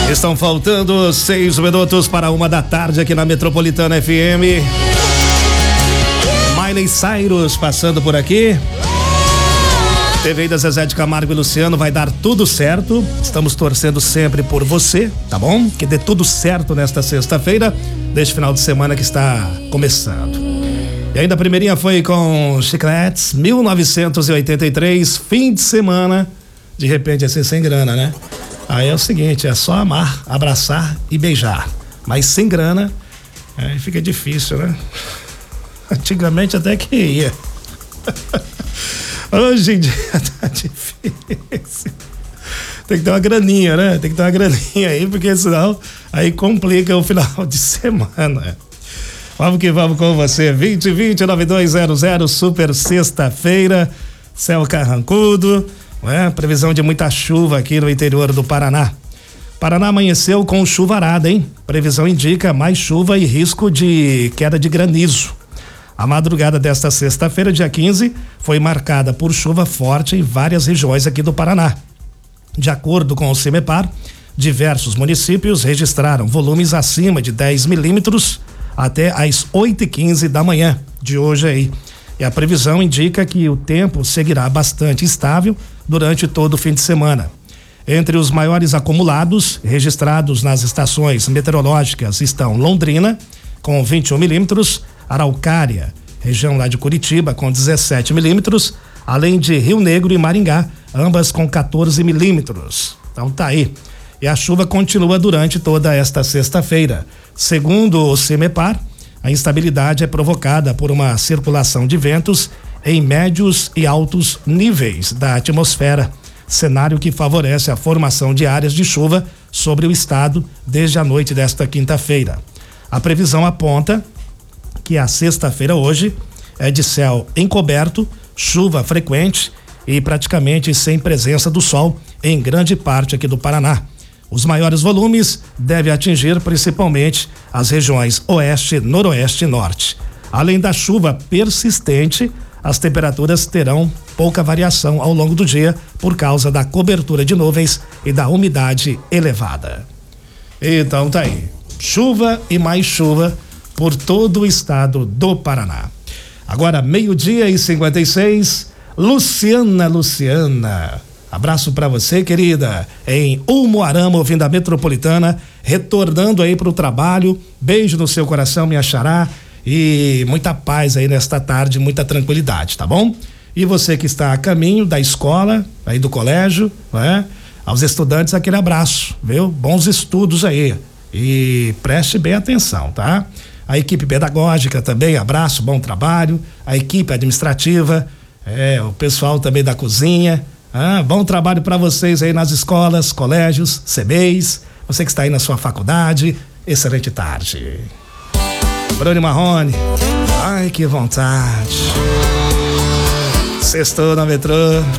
Estão faltando 6 minutos para 1h aqui na Metropolitana FM. Miley Cyrus passando por aqui. TV da Zezé de Camargo e Luciano, vai dar tudo certo. Estamos torcendo sempre por você, tá bom? Que dê tudo certo nesta sexta-feira, deste final de semana que está começando. E ainda a primeirinha foi com Chicletes, 1983, fim de semana. De repente assim, sem grana, né? Aí é o seguinte, é só amar, abraçar e beijar. Mas sem grana, fica difícil, né? Antigamente até que ia. Hoje em dia tá difícil. Tem que ter uma graninha, né? Tem que ter uma graninha aí, porque senão aí complica o final de semana. Vamos que vamos com você. 2020-9200, super sexta-feira, céu carrancudo. Previsão de muita chuva aqui no interior do Paraná. Paraná amanheceu com chuvarada, hein? Previsão indica mais chuva e risco de queda de granizo. A madrugada desta sexta-feira, dia 15, foi marcada por chuva forte em várias regiões aqui do Paraná. De acordo com o CIMEPAR, diversos municípios registraram volumes acima de 10 milímetros até às 8h15 da manhã de hoje aí. E a previsão indica que o tempo seguirá bastante estável durante todo o fim de semana. Entre os maiores acumulados registrados nas estações meteorológicas estão Londrina, com 21 milímetros, Araucária, região lá de Curitiba, com 17 milímetros, além de Rio Negro e Maringá, ambas com 14 milímetros. Então tá aí. E a chuva continua durante toda esta sexta-feira. Segundo o CIMEPAR, a instabilidade é provocada por uma circulação de ventos em médios e altos níveis da atmosfera, cenário que favorece a formação de áreas de chuva sobre o estado desde a noite desta quinta-feira. A previsão aponta que a sexta-feira hoje é de céu encoberto, chuva frequente e praticamente sem presença do sol em grande parte aqui do Paraná. Os maiores volumes devem atingir principalmente as regiões oeste, noroeste e norte. Além da chuva persistente, as temperaturas terão pouca variação ao longo do dia por causa da cobertura de nuvens e da umidade elevada. Então tá aí, chuva e mais chuva por todo o estado do Paraná. Agora 12:56, Luciana. Abraço pra você, querida, em Umuarama, ouvindo a Metropolitana, retornando aí pro trabalho. Beijo no seu coração, minha xará, e muita paz aí nesta tarde, muita tranquilidade, tá bom? E você que está a caminho da escola, aí do colégio, aos estudantes aquele abraço, viu? Bons estudos aí e preste bem atenção, tá? A equipe pedagógica também, abraço, bom trabalho. A equipe administrativa, o pessoal também da cozinha. Bom trabalho para vocês aí nas escolas, colégios, CBEs, você que está aí na sua faculdade, excelente tarde. Bruno Marrone, ai que vontade. Sextou na Metrô,